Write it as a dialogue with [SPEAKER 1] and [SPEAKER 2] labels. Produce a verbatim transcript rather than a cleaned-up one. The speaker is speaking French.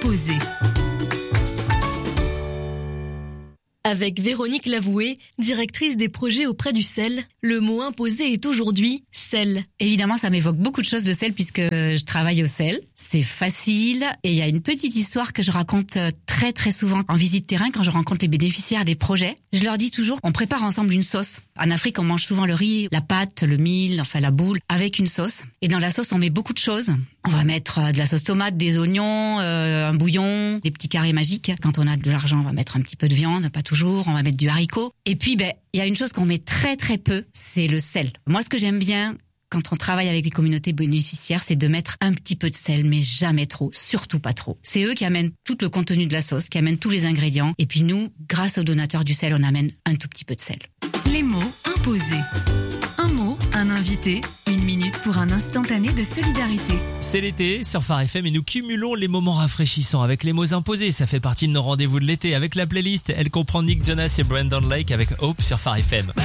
[SPEAKER 1] imposés. Avec Véronique Lavoué, directrice des projets auprès du sel, le mot imposé est aujourd'hui sel.
[SPEAKER 2] Évidemment, ça m'évoque beaucoup de choses de sel puisque je travaille au sel. C'est facile et il y a une petite histoire que je raconte très très souvent en visite terrain quand je rencontre les bénéficiaires des projets. Je leur dis toujours, on prépare ensemble une sauce. En Afrique, on mange souvent le riz, la pâte, le mil, enfin la boule, avec une sauce. Et dans la sauce, on met beaucoup de choses. On va mettre de la sauce tomate, des oignons, euh, un bouillon, des petits carrés magiques. Quand on a de l'argent, on va mettre un petit peu de viande, pas toujours. On va mettre du haricot. Et puis, ben, il y a une chose qu'on met très très peu, c'est le sel. Moi, ce que j'aime bien quand on travaille avec les communautés bénéficiaires, c'est de mettre un petit peu de sel, mais jamais trop, surtout pas trop. C'est eux qui amènent tout le contenu de la sauce, qui amènent tous les ingrédients. Et puis nous, grâce aux donateurs du sel, on amène un tout petit peu de sel.
[SPEAKER 1] Les mots imposés. Un mot, un invité, une minute pour un instantané de solidarité.
[SPEAKER 3] C'est l'été sur Phare F M et nous cumulons les moments rafraîchissants avec les mots imposés. Ça fait partie de nos rendez-vous de l'été avec la playlist. Elle comprend Nick Jonas et Brandon Lake avec Hope sur Phare F M.